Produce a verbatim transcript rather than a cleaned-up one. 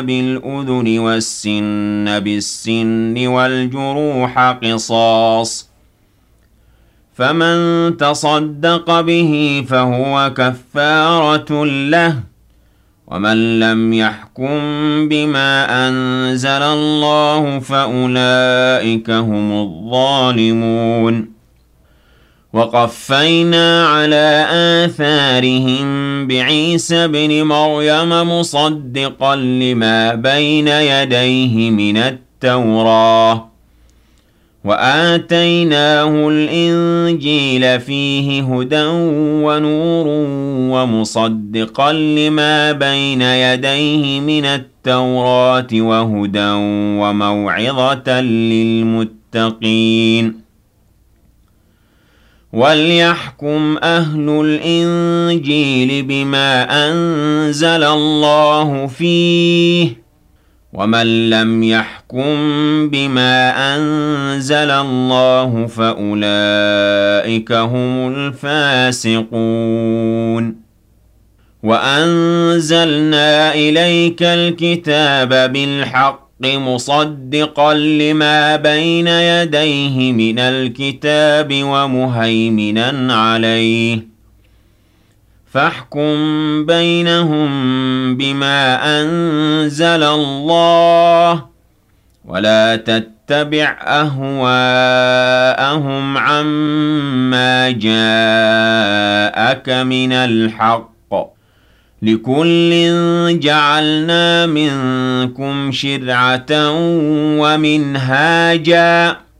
بالأذن والسن بالسن والجروح قصاص، فمن تصدق به فهو كفارة له، ومن لم يحكم بما أنزل الله فأولئك هم الظالمون. وقفينا على آثارهم بعيسى ابن مريم مصدقا لما بين يديه من التوراة، وآتيناه الإنجيل فيه هدى ونور ومصدقا لما بين يديه من التوراة وهدى وموعظة للمتقين. وليحكم أهل الإنجيل بما أنزل الله فيه، ومن لم يحكم بما أنزل الله فأولئك هم الفاسقون. وأنزلنا إليك الكتاب بالحق مصدقا لما بين يديه من الكتاب ومهيمنا عليه، فاحكم بينهم بما أنزل الله، ولا تتبع أهواءهم عما جاءك من الحق، لكل جعلنا منكم شرعة ومنهاجا